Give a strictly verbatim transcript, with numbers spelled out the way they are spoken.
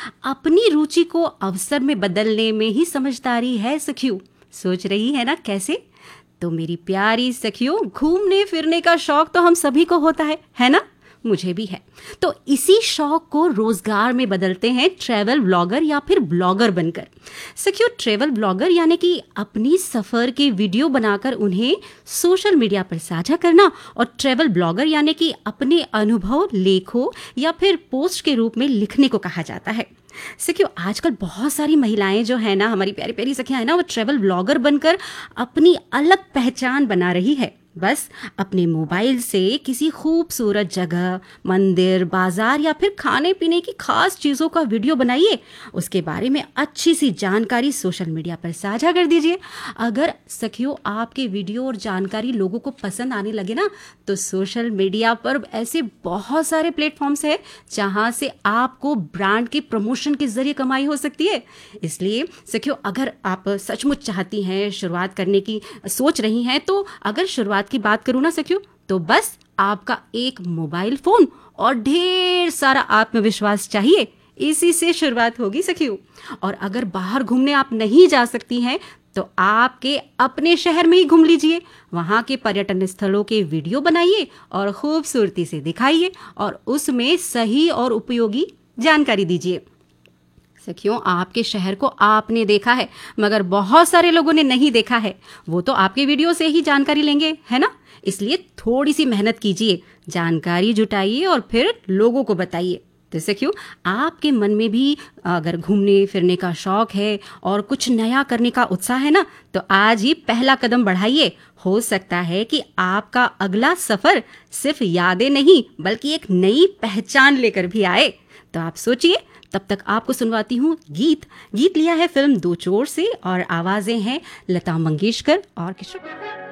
अपनी रुचि को अवसर में बदलने में ही समझदारी है सखियों। सोच रही है ना कैसे? तो मेरी प्यारी सखियों, घूमने फिरने का शौक तो हम सभी को होता है, है ना? मुझे भी है। तो इसी शौक को रोजगार में बदलते हैं ट्रैवल ब्लॉगर या फिर ब्लॉगर बनकर। सखियों, ट्रैवल ब्लॉगर यानी कि अपनी सफ़र की वीडियो बनाकर उन्हें सोशल मीडिया पर साझा करना, और ट्रैवल ब्लॉगर यानी कि अपने अनुभव लेखों या फिर पोस्ट के रूप में लिखने को कहा जाता है। सखियों, आजकल बहुत सारी महिलाएं जो है ना, हमारी प्यारी प्यारी सखियां है ना, वो ट्रैवल ब्लॉगर बनकर अपनी अलग पहचान बना रही है। बस अपने मोबाइल से किसी खूबसूरत जगह, मंदिर, बाजार या फिर खाने पीने की खास चीज़ों का वीडियो बनाइए, उसके बारे में अच्छी सी जानकारी सोशल मीडिया पर साझा कर दीजिए। अगर सखियों आपके वीडियो और जानकारी लोगों को पसंद आने लगे ना, तो सोशल मीडिया पर ऐसे बहुत सारे प्लेटफॉर्म्स हैं जहां से आपको ब्रांड के प्रमोशन के जरिए कमाई हो सकती है। इसलिए सखियों, अगर आप सचमुच चाहती हैं, शुरुआत करने की सोच रही हैं, तो अगर शुरुआत की बात करूं ना सखियों, तो बस आपका एक मोबाइल फोन और ढेर सारा आत्मविश्वास चाहिए। इसी से शुरुआत होगी सखियों। और अगर बाहर घूमने आप नहीं जा सकती हैं, तो आपके अपने शहर में ही घूम लीजिए। वहाँ के पर्यटन स्थलों के वीडियो बनाइए और खूबसूरती से दिखाइए, और उसमें सही और उपयोगी जानकारी दीजिए। सखियों, आपके शहर को आपने देखा है, मगर बहुत सारे लोगों ने नहीं देखा है। वो तो आपके वीडियो से ही जानकारी लेंगे, है ना? इसलिए थोड़ी सी मेहनत कीजिए, जानकारी जुटाइए और फिर लोगों को बताइए। तो सखियों, आपके मन में भी अगर घूमने फिरने का शौक है और कुछ नया करने का उत्साह है ना, तो आज ही पहला कदम बढ़ाइए। हो सकता है कि आपका अगला सफर सिर्फ यादें नहीं, बल्कि एक नई पहचान लेकर भी आए। तो आप सोचिए। तब तक आपको सुनवाती हूँ गीत। गीत लिया है फिल्म दो चोर से, और आवाजें हैं लता मंगेशकर और किशोर।